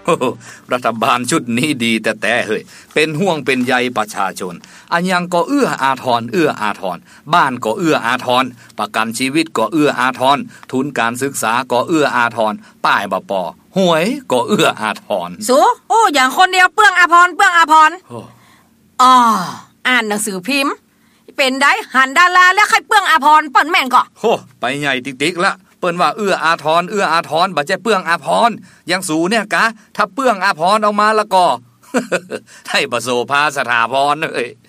รัฐบาลชุดนี้ดีแต่เฮ้ยเป็นห่วงเป็นใยประชาชนอันยังก็เอื้ออาทรบ้านก็เอื้ออาทรประกันชีวิตก็เอื้ออาทรทุนการศึกษาก็เอื้ออาทรป้ายบป.หวยก็เอื้ออาทรสูโอ้อย่างคนเดียวเปลืองอาภรณ์อ๋ออ่านหนังสือพิมพ์เป็นได้หันดาราแล้วใครเปลืองอาภรณ์เปิ้นแม่นก็โหไปใหญ่ติ๊กๆละเปิ้นว่าเอื้ออาทรบ่ใช่เปลืองอาภรณ์ยังสูเนี่ยกะถ้าเปลืองอาภรณ์ออกมาแล้วก็ให้ประโสภาสถาพรเอ้ย